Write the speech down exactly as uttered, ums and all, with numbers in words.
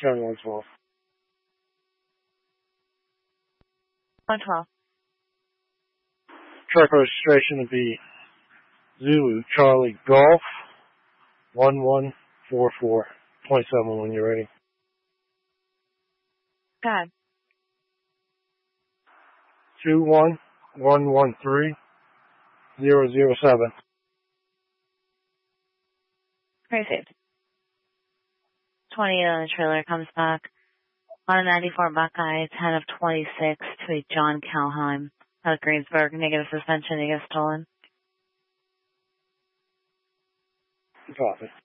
seventy-one twelve. one twelve. Truck registration would be Zulu Charlie Golf one one four four. twenty-seven when you're ready. God. two one one one three zero zero seven. Perfect. twenty-eight on the trailer comes back. On a ninety-four Buckeye, ten of twenty-six to a John Calheim out of Greensburg. Negative suspension, negative stolen. Copy.